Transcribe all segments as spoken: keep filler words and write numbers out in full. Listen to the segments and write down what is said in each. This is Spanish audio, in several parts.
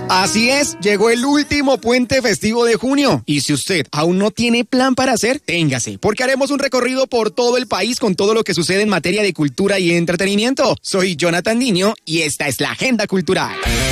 Así es, llegó el último puente festivo de junio. Y si usted aún no tiene plan para hacer, téngase, porque haremos un recorrido por todo el país con todo lo que sucede en materia de cultura y entretenimiento. Soy Jonathan Niño y esta es la Agenda Cultural.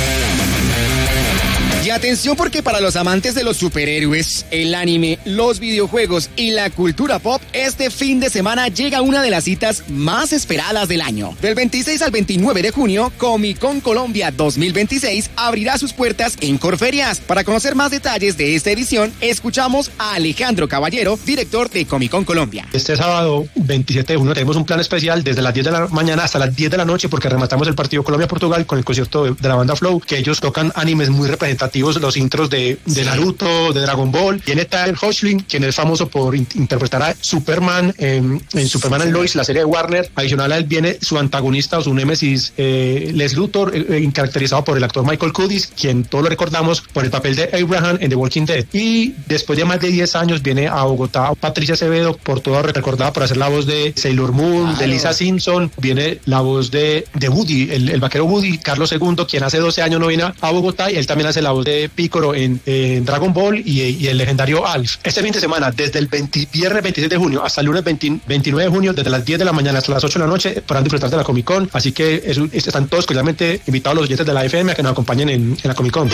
Y atención porque para los amantes de los superhéroes, el anime, los videojuegos y la cultura pop, este fin de semana llega una de las citas más esperadas del año. Del veintiséis al veintinueve de junio, Comic Con Colombia dos mil veintiséis abrirá sus puertas en Corferias. Para conocer más detalles de esta edición, escuchamos a Alejandro Caballero, director de Comic Con Colombia. Este sábado veintisiete de junio tenemos un plan especial desde las diez de la mañana hasta las diez de la noche porque rematamos el partido Colombia-Portugal con el concierto de, de la banda Flow, que ellos tocan animes muy representativos, los intros de, de Naruto, de Dragon Ball. Viene Tyler Hoechlin, quien es famoso por in- interpretar a Superman en, en Superman and Lois, la serie de Warner. Adicional a él viene su antagonista o su némesis, eh, Les Luthor, eh, caracterizado por el actor Michael Cudis, quien todos lo recordamos por el papel de Abraham en The Walking Dead. Y después de más de diez años viene a Bogotá Patricia Acevedo, por todo recordada por hacer la voz de Sailor Moon, claro, de Lisa Simpson. Viene la voz de, de Woody, el, el vaquero Woody, Carlos segundo, quien hace doce años no viene a Bogotá, y él también hace la voz de Piccolo en, en Dragon Ball y, y el legendario Alf. Este fin de semana, desde el veinte, viernes veintiséis de junio hasta el lunes veinte, veintinueve de junio, desde las diez de la mañana hasta las ocho de la noche, podrán disfrutar de la Comic Con. Así que es, es, están todos cordialmente invitados los oyentes de la F M a que nos acompañen en, en la Comic Con.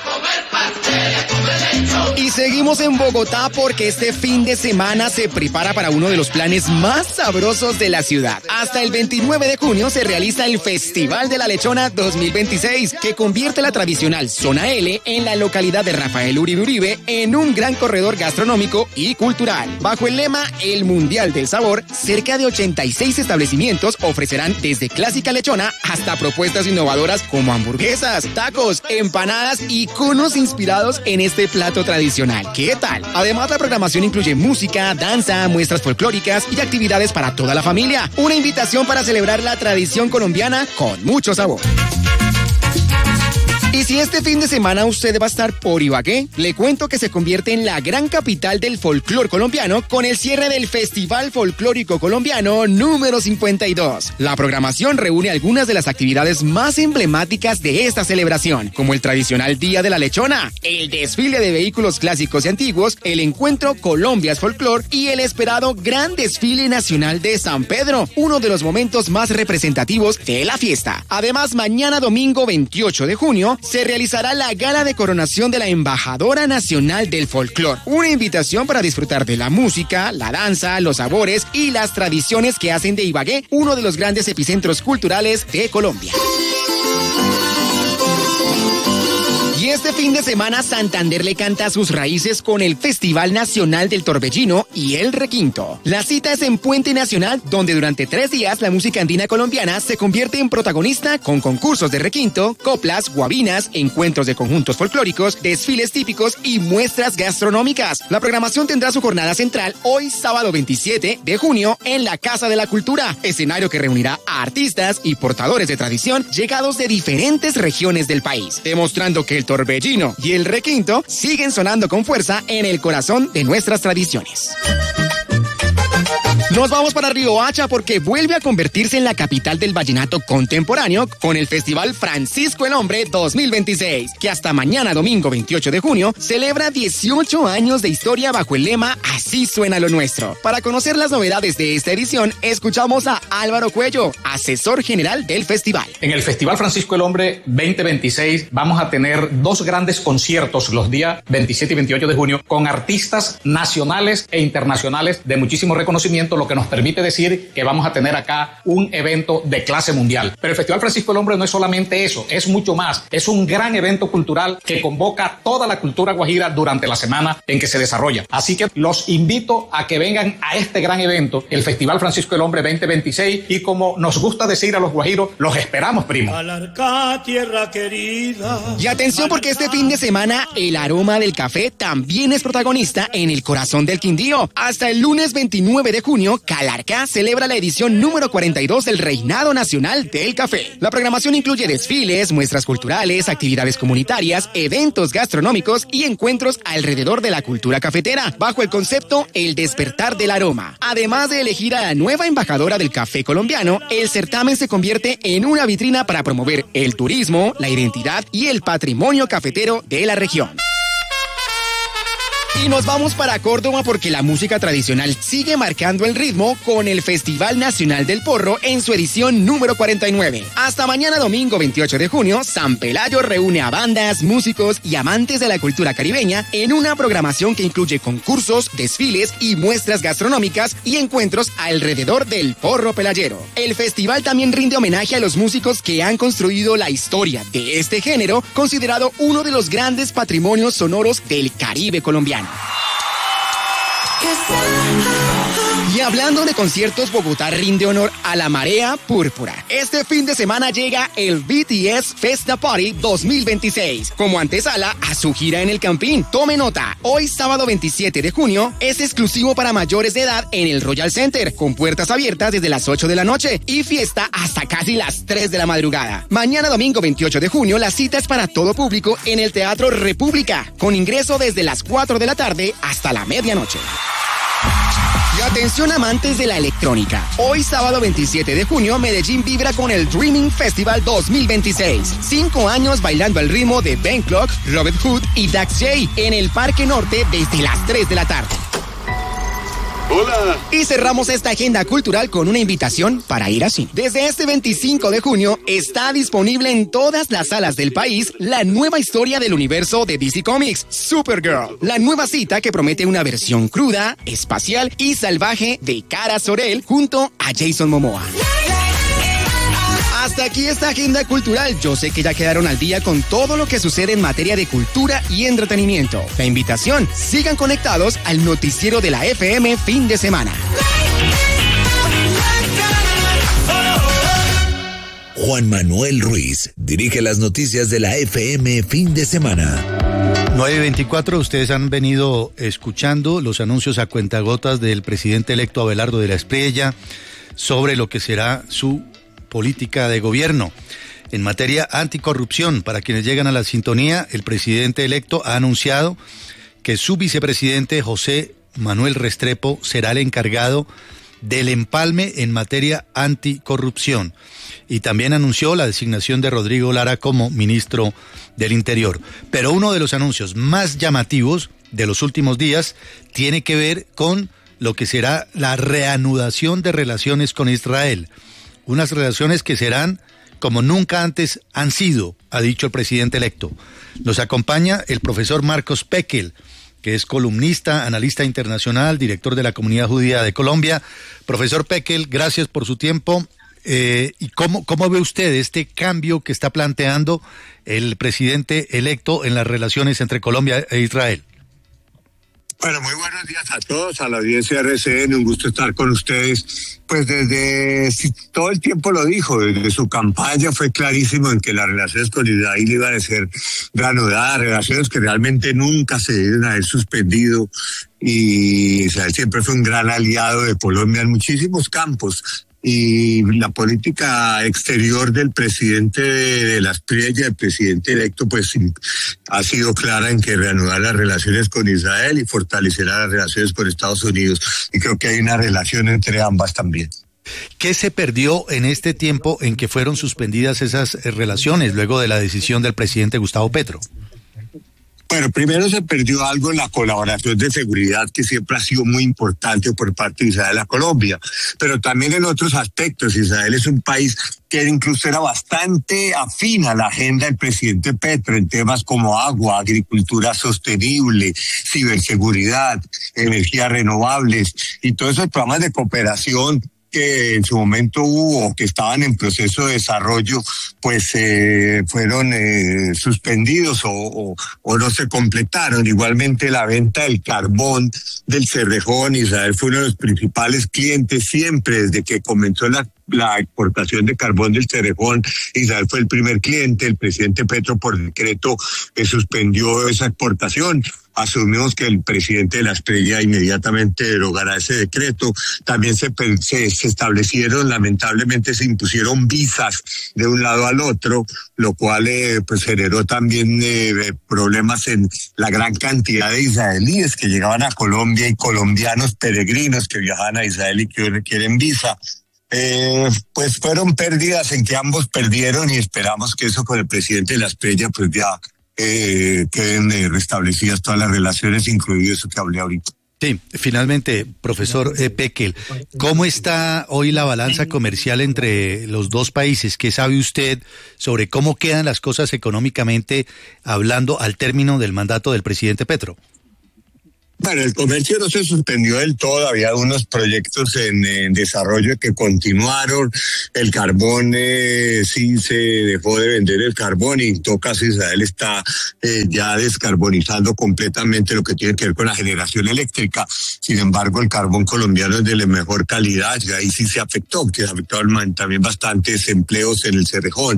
Y seguimos en Bogotá porque este fin de semana se prepara para uno de los planes más sabrosos de la ciudad. Hasta el veintinueve de junio se realiza el Festival de la Lechona dos mil veintiséis, que convierte la tradicional Zona L en la localidad de Rafael Uribe Uribe en un gran corredor gastronómico y cultural. Bajo el lema El Mundial del Sabor, cerca de ochenta y seis establecimientos ofrecerán desde clásica lechona hasta propuestas innovadoras como hamburguesas, tacos, empanadas y conos inspirados en este plato tradicional. ¿Qué tal? Además, la programación incluye música, danza, muestras folclóricas y actividades para toda la familia. Una invitación para celebrar la tradición colombiana con mucho sabor. Y si este fin de semana usted va a estar por Ibagué, le cuento que se convierte en la gran capital del folclor colombiano con el cierre del Festival Folclórico Colombiano número cincuenta y dos. La programación reúne algunas de las actividades más emblemáticas de esta celebración, como el tradicional Día de la Lechona, el desfile de vehículos clásicos y antiguos, el encuentro Colombia's Folklore y el esperado Gran Desfile Nacional de San Pedro, uno de los momentos más representativos de la fiesta. Además, mañana domingo veintiocho de junio, se realizará la gala de coronación de la Embajadora Nacional del Folclor. Una invitación para disfrutar de la música, la danza, los sabores y las tradiciones que hacen de Ibagué uno de los grandes epicentros culturales de Colombia. Y este fin de semana Santander le canta a sus raíces con el Festival Nacional del Torbellino y el Requinto. La cita es en Puente Nacional, donde durante tres días la música andina colombiana se convierte en protagonista con concursos de requinto, coplas, guabinas, encuentros de conjuntos folclóricos, desfiles típicos y muestras gastronómicas. La programación tendrá su jornada central hoy sábado veintisiete de junio en la Casa de la Cultura, escenario que reunirá a artistas y portadores de tradición llegados de diferentes regiones del país, demostrando que el Torbellino y el Requinto siguen sonando con fuerza en el corazón de nuestras tradiciones. Nos vamos para Riohacha porque vuelve a convertirse en la capital del vallenato contemporáneo con el Festival Francisco el Hombre dos mil veintiséis, que hasta mañana domingo veintiocho de junio celebra dieciocho años de historia bajo el lema Así suena lo nuestro. Para conocer las novedades de esta edición, escuchamos a Álvaro Cuello, asesor general del festival. En el Festival Francisco el Hombre veinte veintiséis vamos a tener dos grandes conciertos los días veintisiete y veintiocho de junio con artistas nacionales e internacionales de muchísimo reconocimiento, lo que nos permite decir que vamos a tener acá un evento de clase mundial. Pero el Festival Francisco el Hombre no es solamente eso, es mucho más. Es un gran evento cultural que convoca toda la cultura guajira durante la semana en que se desarrolla. Así que los invito a que vengan a este gran evento, el Festival Francisco el Hombre veinte veintiséis, y como nos gusta decir a los guajiros, los esperamos, primo. Alarca, tierra querida. Y atención porque este fin de semana el aroma del café también es protagonista en el corazón del Quindío. Hasta el lunes veintinueve de junio junio, Calarcá celebra la edición número cuarenta y dos del Reinado Nacional del Café. La programación incluye desfiles, muestras culturales, actividades comunitarias, eventos gastronómicos y encuentros alrededor de la cultura cafetera, bajo el concepto El Despertar del Aroma. Además de elegir a la nueva embajadora del café colombiano, el certamen se convierte en una vitrina para promover el turismo, la identidad y el patrimonio cafetero de la región. Y nos vamos para Córdoba porque la música tradicional sigue marcando el ritmo con el Festival Nacional del Porro en su edición número cuarenta y nueve. Hasta mañana domingo veintiocho de junio, San Pelayo reúne a bandas, músicos y amantes de la cultura caribeña en una programación que incluye concursos, desfiles y muestras gastronómicas y encuentros alrededor del porro pelayero. El festival también rinde homenaje a los músicos que han construido la historia de este género, considerado uno de los grandes patrimonios sonoros del Caribe colombiano. Y hablando de conciertos, Bogotá rinde honor a la Marea Púrpura. Este fin de semana llega el B T S Festa Party dos mil veintiséis, como antesala a su gira en el Campín. Tome nota, hoy sábado veintisiete de junio es exclusivo para mayores de edad en el Royal Center, con puertas abiertas desde las ocho de la noche y fiesta hasta casi las tres de la madrugada. Mañana domingo veintiocho de junio la cita es para todo público en el Teatro República, con ingreso desde las cuatro de la tarde hasta la medianoche. Y atención amantes de la electrónica. Hoy sábado veintisiete de junio, Medellín vibra con el Dreaming Festival dos mil veintiséis. Cinco años bailando al ritmo de Ben Clock, Robert Hood y Dax J en el Parque Norte desde las tres de la tarde. Hola. Y cerramos esta agenda cultural con una invitación para ir así. Desde este veinticinco de junio está disponible en todas las salas del país la nueva historia del universo de D C Comics, Supergirl. La nueva cita que promete una versión cruda, espacial y salvaje de Kara Zor-El junto a Jason Momoa. Hasta aquí esta agenda cultural. Yo sé que ya quedaron al día con todo lo que sucede en materia de cultura y entretenimiento. La invitación, sigan conectados al noticiero de la F M fin de semana. Juan Manuel Ruiz dirige las noticias de la F M fin de semana. nueve veinticuatro, ustedes han venido escuchando los anuncios a cuentagotas del presidente electo Abelardo de la Espriella sobre lo que será su política de gobierno. En materia anticorrupción, para quienes llegan a la sintonía, el presidente electo ha anunciado que su vicepresidente José Manuel Restrepo será el encargado del empalme en materia anticorrupción. Y también anunció la designación de Rodrigo Lara como ministro del Interior. Pero uno de los anuncios más llamativos de los últimos días tiene que ver con lo que será la reanudación de relaciones con Israel. Unas relaciones que serán como nunca antes han sido, ha dicho el presidente electo. Nos acompaña el profesor Marcos Pekel, que es columnista, analista internacional, director de la Comunidad Judía de Colombia. Profesor Pekel, gracias por su tiempo. Eh, ¿Y cómo, cómo ve usted este cambio que está planteando el presidente electo en las relaciones entre Colombia e Israel? Bueno, muy buenos días a todos, a la audiencia de R C N, un gusto estar con ustedes. Pues desde, todo el tiempo lo dijo, desde su campaña fue clarísimo en que las relaciones con Israel iban a ser reanudadas, relaciones que realmente nunca se deben haber suspendido, y Israel siempre fue un gran aliado de Colombia en muchísimos campos. Y la política exterior del presidente de la Espriella, el presidente electo, pues ha sido clara en que reanudar las relaciones con Israel y fortalecerá las relaciones con Estados Unidos. Y creo que hay una relación entre ambas también. ¿Qué se perdió en este tiempo en que fueron suspendidas esas relaciones luego de la decisión del presidente Gustavo Petro? Bueno, primero se perdió algo en la colaboración de seguridad, que siempre ha sido muy importante por parte de Israel a Colombia, pero también en otros aspectos. Israel es un país que incluso era bastante afín a la agenda del presidente Petro en temas como agua, agricultura sostenible, ciberseguridad, energías renovables y todos esos programas de cooperación que en su momento hubo, que estaban en proceso de desarrollo, pues eh, fueron eh, suspendidos o, o, o no se completaron. Igualmente la venta del carbón del Cerrejón, Israel fue uno de los principales clientes siempre desde que comenzó la la exportación de carbón del Cerrejón. Israel fue el primer cliente, el presidente Petro por decreto eh, suspendió esa exportación. Asumimos que el presidente de la Estrella inmediatamente derogará ese decreto. También se, se, se establecieron, lamentablemente se impusieron visas de un lado al otro, lo cual eh, pues generó también eh, problemas en la gran cantidad de israelíes que llegaban a Colombia y colombianos peregrinos que viajaban a Israel y que requieren visa. Eh, pues fueron pérdidas en que ambos perdieron y esperamos que eso con el presidente de la Estrella pues ya Eh, queden eh, restablecidas todas las relaciones, incluido eso que hablé ahorita. Sí, finalmente, profesor eh, Pekel, ¿cómo está hoy la balanza comercial entre los dos países? ¿Qué sabe usted sobre cómo quedan las cosas económicamente hablando al término del mandato del presidente Petro? Bueno, el comercio no se suspendió del todo, había unos proyectos en, en desarrollo que continuaron, el carbón eh, sí se dejó de vender el carbón y en todo caso Israel está eh, ya descarbonizando completamente lo que tiene que ver con la generación eléctrica. Sin embargo, el carbón colombiano es de la mejor calidad y ahí sí se afectó, que afectó también bastantes empleos en el Cerrejón.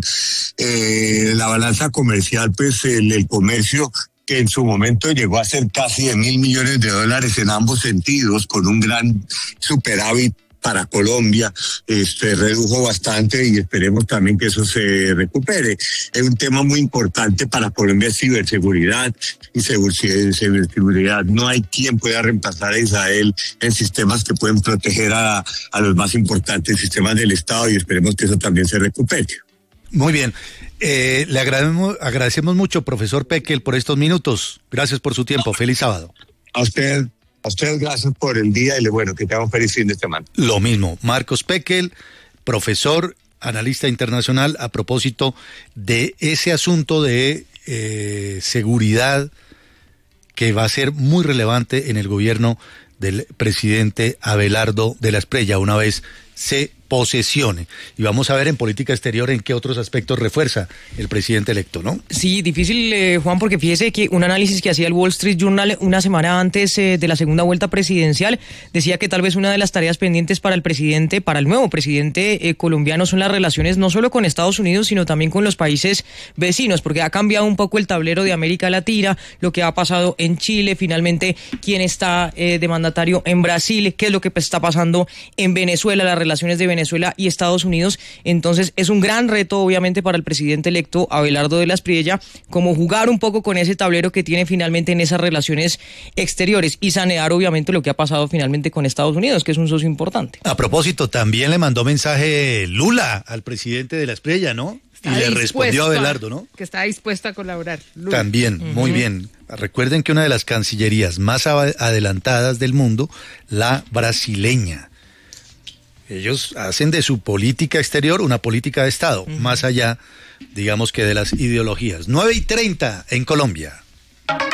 Eh, la balanza comercial, pues el, el comercio que en su momento llegó a ser casi de mil millones de dólares en ambos sentidos, con un gran superávit para Colombia, este redujo bastante y esperemos también que eso se recupere. Es un tema muy importante para Colombia, es ciberseguridad y ciberseguridad. No hay quien pueda reemplazar a Israel en sistemas que pueden proteger a, a los más importantes sistemas del Estado y esperemos que eso también se recupere. Muy bien. Eh, le agradecemos, agradecemos mucho, profesor Pekel, por estos minutos. Gracias por su tiempo. Feliz sábado. A usted, a usted gracias por el día y bueno, que tenga un feliz fin de semana. Lo mismo. Marcos Pekel, profesor, analista internacional, a propósito de ese asunto de eh, seguridad que va a ser muy relevante en el gobierno del presidente Abelardo de la Espriella una vez se posesione. Y vamos a ver en política exterior en qué otros aspectos refuerza el presidente electo, ¿no? Sí, difícil, eh, Juan, porque fíjese que un análisis que hacía el Wall Street Journal una semana antes eh, de la segunda vuelta presidencial decía que tal vez una de las tareas pendientes para el presidente, para el nuevo presidente eh, colombiano son las relaciones no solo con Estados Unidos, sino también con los países vecinos, porque ha cambiado un poco el tablero de América Latina, lo que ha pasado en Chile, finalmente quién está eh, de mandatario en Brasil, qué es lo que está pasando en Venezuela, las relaciones de Venezuela y Estados Unidos. Entonces es un gran reto obviamente para el presidente electo Abelardo de la Espriella, como jugar un poco con ese tablero que tiene finalmente en esas relaciones exteriores y sanear obviamente lo que ha pasado finalmente con Estados Unidos, que es un socio importante. A propósito, también le mandó mensaje Lula al presidente de la Espriella, ¿no? Y le respondió a Abelardo, ¿no? Que está dispuesta a colaborar. Lula. También, uh-huh. Muy bien. Recuerden que una de las cancillerías más adelantadas del mundo, la brasileña. Ellos hacen de su política exterior una política de Estado, uh-huh. Más allá, digamos que de las ideologías. nueve y treinta en Colombia.